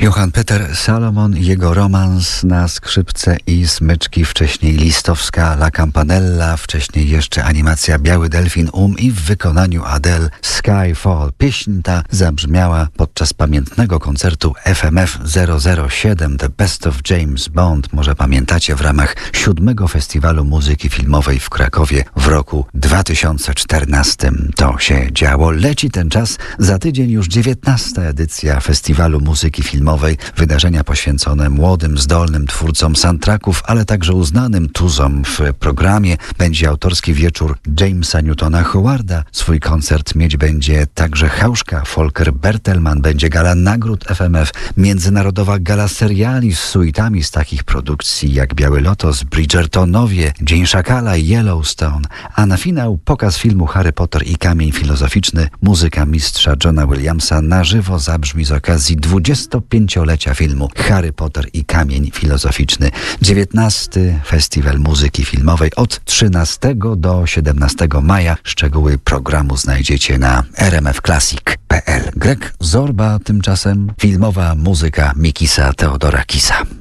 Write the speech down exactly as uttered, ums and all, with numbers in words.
Johann Peter Salomon i jego romans na skrzypce i smyczki, wcześniej Listowska La Campanella, wcześniej jeszcze animacja Biały Delfin Um i w wykonaniu Adele Skyfall. Pieśń ta zabrzmiała podczas pamiętnego koncertu F M F zero zero siedem The Best of James Bond. Może pamiętacie, w ramach siódmego Festiwalu Muzyki Filmowej w Krakowie w roku dwa tysiące czternastym to się działo. Leci ten czas, za tydzień już dziewiętnasta edycja Festiwalu Muzyki Filmowej. Wydarzenia poświęcone młodym, zdolnym twórcom soundtracków, ale także uznanym tuzom. W programie będzie autorski wieczór Jamesa Newtona Howarda. Swój koncert mieć będzie także Hauszka. Volker Bertelmann, będzie gala nagród F M F, międzynarodowa gala seriali z suitami z takich produkcji jak Biały Lotos, Bridgertonowie, Dzień Szakala i Yellowstone. A na finał pokaz filmu Harry Potter i Kamień Filozoficzny. Muzyka mistrza Johna Williamsa na żywo zabrzmi z okazji dwudziestopięciolecia filmu Harry Potter i Kamień Filozoficzny. dziewiętnasty Festiwal Muzyki Filmowej od trzynastego do siedemnastego maja. Szczegóły programu znajdziecie na r m f classic kropka p l. Greg Zorba tymczasem, filmowa muzyka Mikisa Theodorakisa.